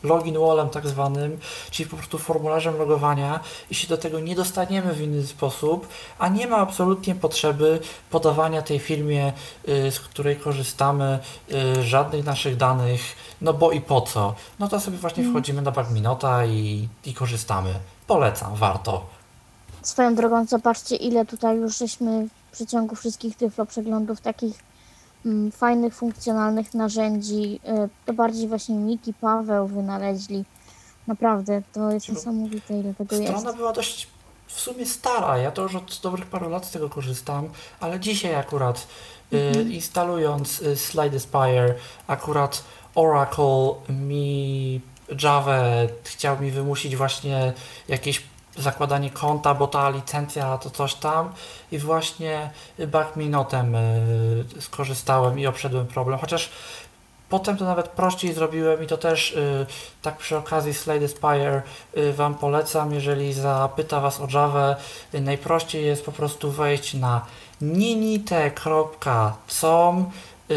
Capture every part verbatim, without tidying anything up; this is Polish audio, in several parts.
login wallem tak zwanym, czyli po prostu formularzem logowania i się do tego nie dostaniemy w inny sposób, a nie ma absolutnie potrzeby podawania tej firmie, y, z której korzystamy, y, żadnych naszych danych, no bo i po co? No to sobie właśnie wchodzimy na Bugminota i, i korzystamy. Polecam, warto. Swoją drogą, zobaczcie, ile tutaj już żeśmy w przeciągu wszystkich tyflo przeglądów takich mm, fajnych, funkcjonalnych narzędzi, y, to bardziej właśnie Miki, Paweł wynaleźli. Naprawdę, to jest niesamowite, ile tego jest. Strona była dość w sumie stara, ja to już od dobrych paru lat z tego korzystam, ale dzisiaj akurat y, instalując y, Slide Aspire, akurat Oracle mi Java chciał mi wymusić właśnie jakieś zakładanie konta, bo ta licencja to coś tam i właśnie Bugminotem y, skorzystałem i obszedłem problem, chociaż potem to nawet prościej zrobiłem i to też y, tak przy okazji Slide Aspire y, Wam polecam, jeżeli zapyta Was o Java, y, najprościej jest po prostu wejść na ninite kropka com, y,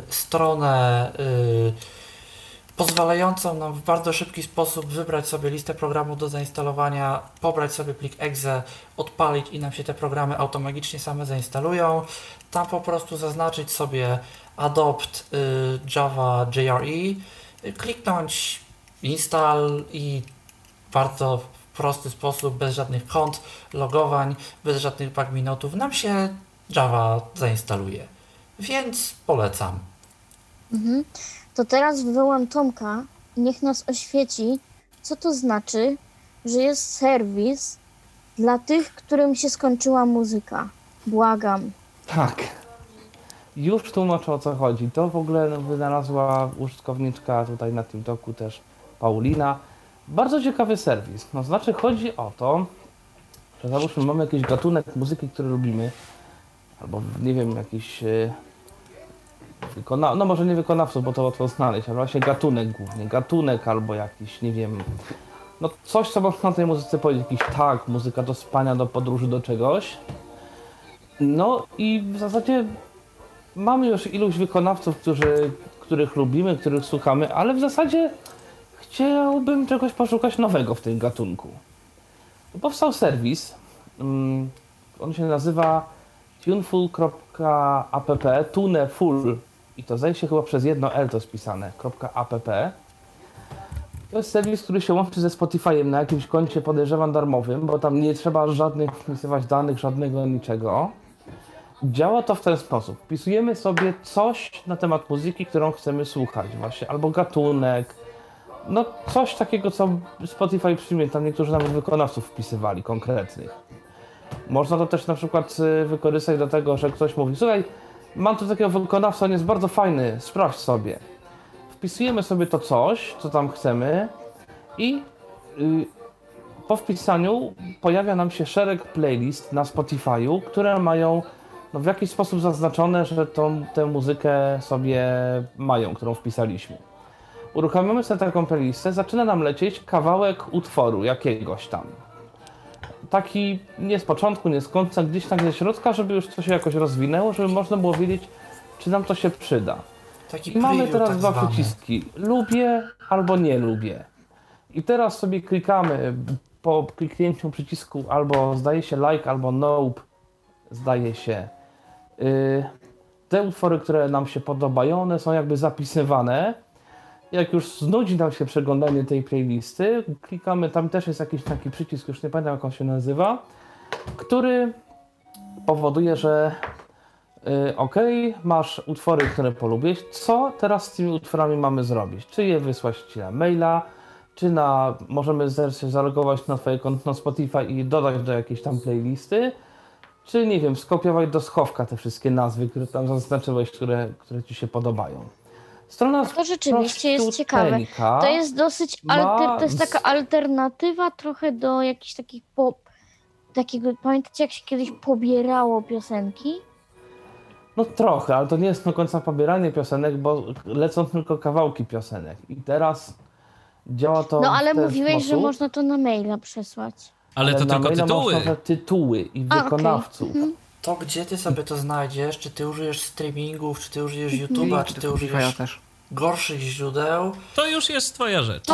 stronę y, pozwalającą nam w bardzo szybki sposób wybrać sobie listę programów do zainstalowania, pobrać sobie plik exe, odpalić i nam się te programy automatycznie same zainstalują. Tam po prostu zaznaczyć sobie adopt y, Java J R E, y, kliknąć install i bardzo w prosty sposób, bez żadnych kont, logowań, bez żadnych bugminotów nam się Java zainstaluje. Więc polecam. Mhm. To teraz wywołam Tomka i niech nas oświeci, co to znaczy, że jest serwis dla tych, którym się skończyła muzyka. Błagam. Tak. Już tłumaczę, o co chodzi. To w ogóle no, wynalazła użytkowniczka tutaj na TikToku też Paulina. Bardzo ciekawy serwis. No znaczy chodzi o to, że załóżmy mamy jakiś gatunek muzyki, który lubimy, albo nie wiem, jakiś yy, wykona... no może nie wykonawców, bo to łatwo znaleźć, ale właśnie gatunek głównie, gatunek albo jakiś, nie wiem, no coś, co można na tej muzyce powiedzieć, jakiś tak, muzyka do spania, do podróży, do czegoś. No i w zasadzie mamy już iluś wykonawców, którzy, których lubimy, których słuchamy, ale w zasadzie chciałbym czegoś poszukać nowego w tym gatunku. Powstał serwis, um, on się nazywa tuneful kropka app, tuneful, i to zdaje się chyba przez jedno L to spisane, .app. To jest serwis, który się łączy ze Spotify'em na jakimś koncie, podejrzewam, darmowym, bo tam nie trzeba żadnych wpisywać danych, żadnego niczego. Działa to w ten sposób. Wpisujemy sobie coś na temat muzyki, którą chcemy słuchać właśnie, albo gatunek, no coś takiego, co Spotify przyjmie, tam niektórzy nawet wykonawców wpisywali konkretnych. Można to też na przykład wykorzystać do tego, że ktoś mówi, słuchaj, mam tu takiego wykonawcę, on jest bardzo fajny, sprawdź sobie. Wpisujemy sobie to coś, co tam chcemy i yy, po wpisaniu pojawia nam się szereg playlist na Spotify'u, które mają no, w jakiś sposób zaznaczone, że tą, tę muzykę sobie mają, którą wpisaliśmy. Uruchamiamy sobie taką playlistę, zaczyna nam lecieć kawałek utworu jakiegoś tam. Taki nie z początku, nie z końca, gdzieś tam ze środka, żeby już coś się jakoś rozwinęło, żeby można było wiedzieć, czy nam to się przyda. Taki I mamy preview teraz tak dwa zwany. przyciski. Lubię albo nie lubię. I teraz sobie klikamy po kliknięciu przycisku albo zdaje się like, albo nope, zdaje się. Yy, te utwory, które nam się podobają, one są jakby zapisywane. Jak już znudzi nam się przeglądanie tej playlisty, klikamy, tam też jest jakiś taki przycisk, już nie pamiętam jak on się nazywa, który powoduje, że yy, ok, masz utwory, które polubiłeś, co teraz z tymi utworami mamy zrobić? Czy je wysłać ci na maila, czy na, możemy się zalogować na twoje konto na Spotify i dodać do jakiejś tam playlisty, czy nie wiem, skopiować do schowka te wszystkie nazwy, które tam zaznaczyłeś, które, które ci się podobają. Strona To rzeczywiście jest ciekawe. prościuteńka, To jest dosyć ma alter, to jest z- taka alternatywa trochę do jakichś takich pop, takiego, pamiętacie jak się kiedyś pobierało piosenki? No trochę, ale to nie jest do końca pobieranie piosenek, bo lecą tylko kawałki piosenek. I teraz działa to No ale w ten mówiłeś, sposób, że można to na maila przesłać. Ale to na tylko maila tytuły. Można te tytuły i A, okej. wykonawców. To gdzie ty sobie to znajdziesz? Czy ty użyjesz streamingów, czy ty użyjesz YouTube'a, czy ty Spotify'a użyjesz też. gorszych źródeł? To już jest twoja rzecz.